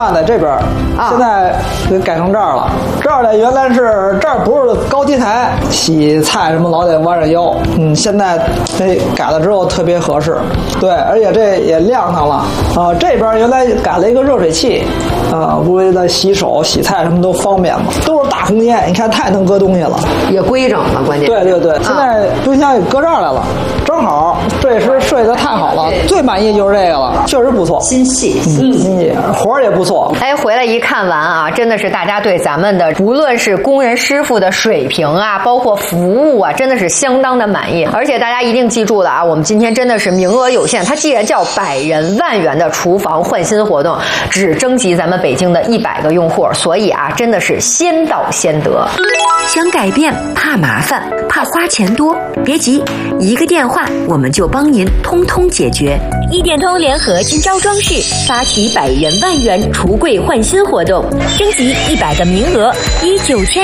在这边，现在给改成这儿了。这儿呢，原来是这儿不是高梯台，洗菜什么老得弯着腰。现在改了之后特别合适。对，而且这也亮堂了。这边原来改了一个热水器，为了洗手、洗菜什么都方便嘛，都是大空间。你看太能搁东西了， 也规整了，关键。 对对对，现在冰箱也搁这儿来了，正好。这是设计的太好了，最满意就是这个了，确实不错， 心细， 心细，活儿也不错。 哎，回来一看完啊，真的是大家对咱们的无论是工人师傅的水平啊，包括服务啊，真的是相当的满意。而且大家一定记住了啊，我们今天真的是名额有限，它既然叫100人万元的厨房换新活动，只征集咱们北京的100个用户，所以啊，真的是先到先得。 想改变，怕麻烦，怕花钱多，别急，一个电话我们就帮您通通解决。一点通联合今朝装饰发起100人万元橱柜换新活动，征集100个名额，以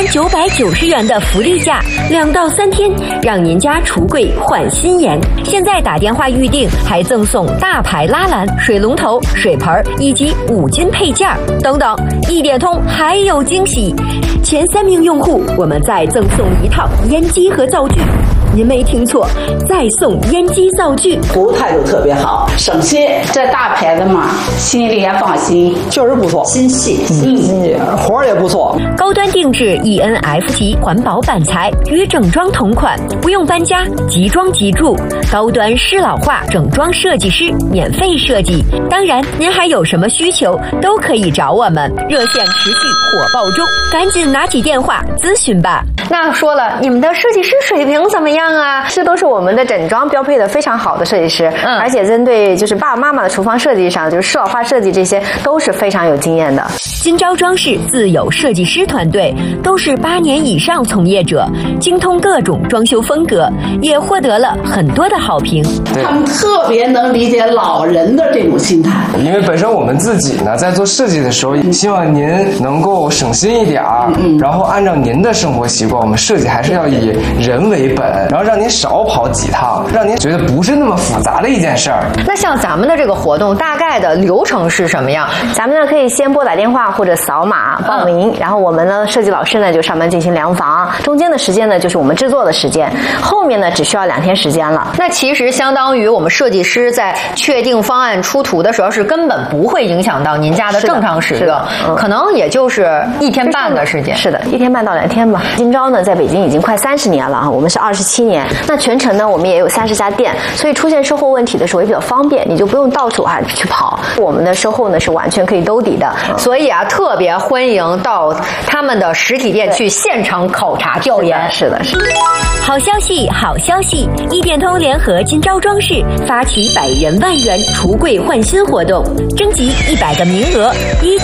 9990元的福利价，2到3天，让您家橱柜换新颜。现在打电话预定，还赠送大牌拉篮、水龙头、水盆以及5金配件等等。一点通还有惊喜，前3名用户我们再赠送1套烟机和灶具。您没听错，再送烟机灶具。 服务态度特别好，省心。这大牌子嘛，心里也放心， 确实不错， 心细， 心细，活儿也不错。 高端定制 ENF 级环保板材，与整装同款，不用搬家，即装即住。高端湿老化整装设计师免费设计。当然，您还有什么需求都可以找我们，热线持续火爆中，赶紧拿起电话咨询吧。 那说了，你们的设计师水平怎么样啊？ 这都是我们的整装标配的非常好的设计师，而且针对就是爸爸妈妈的厨房设计上，就是适老化设计这些都是非常有经验的。 今朝装饰自有设计师团队，都是8年以上从业者，精通各种装修风格，也获得了很多的好评。 他们特别能理解老人的这种心态， 因为本身我们自己呢，在做设计的时候，希望您能够省心一点儿，然后按照您的生活习惯，我们设计还是要以人为本，然后让您少跑几趟，让您觉得不是那么复杂的一件事儿。 那像咱们的这个活动，大概的流程是什么样？ 咱们呢可以先拨打电话或者扫码报名，然后我们呢设计老师呢就上门进行量房，中间的时间呢就是我们制作的时间，后面呢只需要2天时间了。 那其实相当于我们设计师在确定方案出图的时候，是根本不会影响到您家的正常使用，可能也就是1天半的时间。 是的，1天半到2天吧。今朝呢在北京已经快30年了啊，我们是27年。那全程呢我们也有30家店，所以出现售后问题的时候也比较方便，你就不用到处去跑。我们的售后呢是完全可以兜底的， 所以啊特别欢迎到他们的实体店去现场考察调研。 是的。 好消息，好消息！一点通联合今朝装饰发起100人万元橱柜换新活动，征集100个名额，以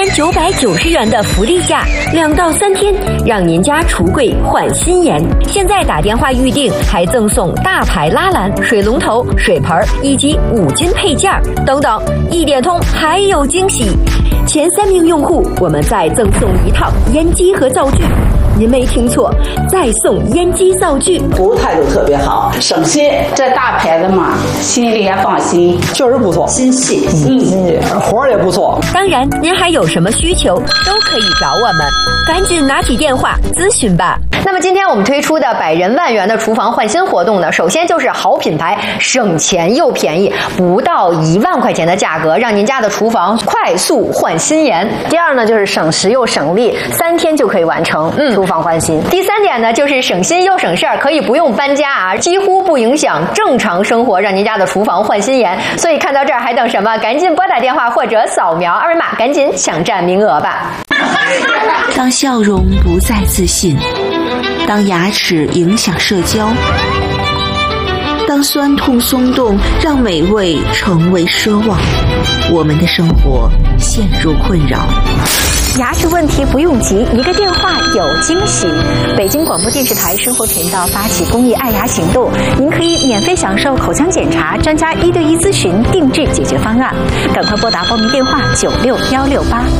9990元的福利价，2到3天，让您家橱柜换新颜。现在打电话预定，还赠送大牌拉篮、水龙头、水盆以及5金配件等等。一点通还有惊喜，前3名用户我们再赠送1套烟机和灶具。您没听错，再送烟机灶具。 服务态度特别好，省心。这大牌子嘛，心里也放心， 确实不错， 心细， 心细，活儿也不错。 当然，您还有什么需求都可以找我们，赶紧拿起电话咨询吧。 那么今天我们推出的100人万元的厨房换新活动呢，首先就是好品牌，省钱又便宜，不到1万块钱的价格，让您家的厨房快速换新颜。 第二呢就是省时又省力，3天就可以完成厨房换新。 第3点呢就是省心又省事儿，可以不用搬家啊，几乎不影响正常生活，让您家的厨房换新颜。所以看到这儿还等什么？赶紧拨打电话或者扫描2维码，赶紧抢占名额吧。 当笑容不再自信，当牙齿影响社交，当酸痛松动让美味成为奢望，我们的生活陷入困扰。 牙齿问题不用急，一个电话有惊喜。北京广播电视台生活频道发起公益爱牙行动，您可以免费享受口腔检查、专家1对1咨询、定制解决方案。赶快拨打报名电话96168。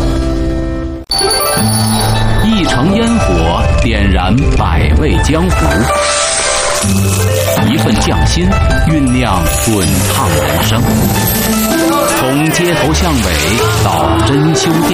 一城烟火点燃百味江湖，一份匠心酝酿滚烫人生。从街头巷尾到珍馐店。